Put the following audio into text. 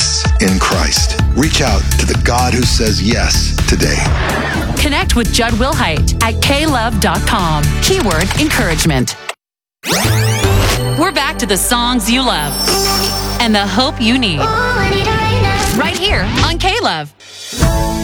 yes in Christ. Reach out to the God who says yes today. Connect with Judd Wilhite at klove.com. Keyword encouragement. We're back to the songs you love and the hope you need. Right here on K-Love.